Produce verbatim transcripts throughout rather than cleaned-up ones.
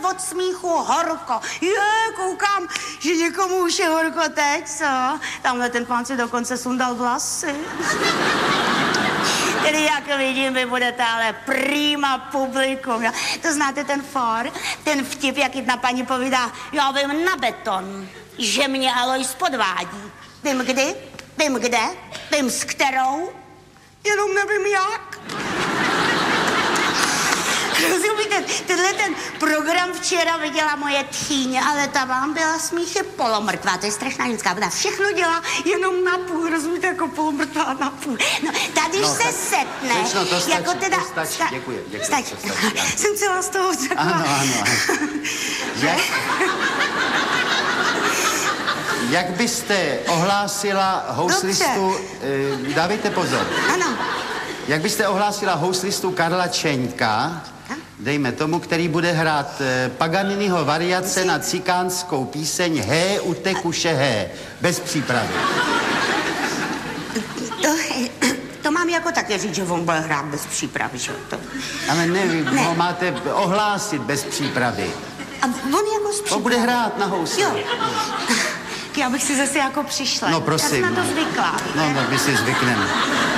od smíchu horko. Je, koukám, že někomu už je horko teď, co? Tamhle ten pán si dokonce sundal vlasy. Tedy jak vidím, vy budete ale prima publikum. Jo? To znáte ten for, ten vtip, jak jedna paní povídá, já vím na beton, že mě Alois podvádí. Vím kdy, vím kde, vím s kterou, jenom nevím jak. Rozumíte, tenhle ten program včera viděla moje tchýně, ale ta vám byla smíchy polomrtvá, to je strašná ženská, ona všechno dělá jenom na půl, rozumíte, jako polomrtvá na půl. No, tady no, se tak, setne, slečno, to stačí, jako teda... to stačí, sta- děkuji, děkuji, stačí. to stačí. Jsem celá z toho řekla. Ano, ano, ano. Jak, jak byste ohlásila houslistu, eh, dávejte pozor. Ano. Jak byste ohlásila houslistu Karla Čeňka, dejme tomu, který bude hrát eh, Paganiniho variace na cikánskou píseň Hé, utekuše hé, bez přípravy. To, to mám jako také říct, že on bude hrát bez přípravy, že to... Ale ne, vy Ne. ho máte ohlásit bez přípravy. A on jako z přípravy. On bude hrát na housli. Jo. Já bych si zase jako přišla. No prosím. Já jsem na to zvyklá. No, no, my si zvykneme.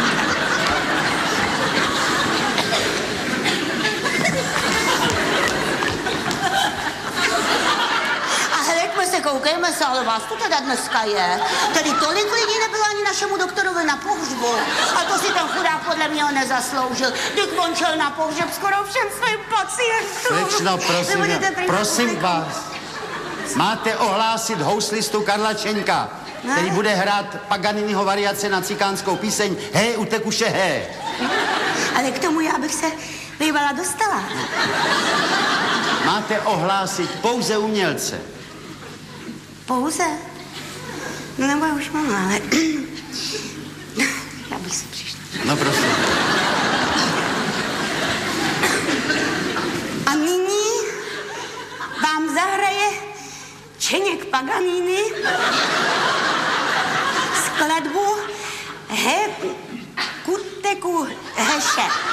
Koukejme se, ale vás to teda dneska je. Tady tolik lidí nebylo ani našemu doktorovi na pohřbu. A to si ten chudák podle mě nezasloužil. Když on šel na pohřeb skoro všem svým pacientům. Slečno, prosím, prosím vás. Máte ohlásit houslistu Karla Čeňka, ne? který bude hrát Paganiniho variace na cikánskou píseň Hé, utekuše hé. Ale k tomu já bych se bývala dostala. Máte ohlásit pouze umělce. Pouze? No nebo já už mám, ale... Já bych si přišla. No prosím. A nyní vám zahraje Čeněk Paganini skladbu He... Kuteku Heše.